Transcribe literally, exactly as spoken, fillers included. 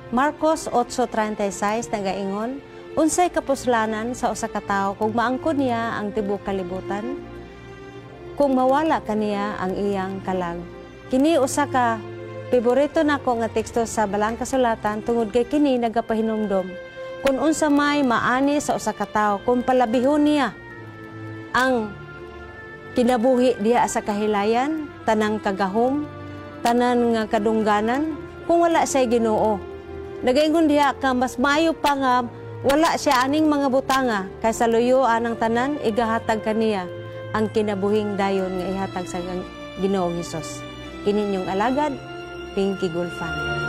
Marcos eight thirty-six nagaingon, unsay kapuslanan sa usa ka tawo kung maangkon niya ang tibuok kalibutan, kung mawala kaniya ang iyang kalag. Kini usa ka paborito nako nga teksto sa Balang Kasulatan tungod kay kini nagapahinumdom kung unsa may maani sa usa ka tawo kung palabihon niya ang kinabuhi diha sa kahilayan, tanang kagahom, tanan nga kadungganan, kung wala siya Ginoo. Nagaingon diha ka mas maayo pa nga wala siya aning mga butanga kaysa luyuan ang tanan igahatag kaniya ang kinabuhing dayon nga ihatag sa Ginoong Hesus. Kini inyong alagad, Pinky Gulfan.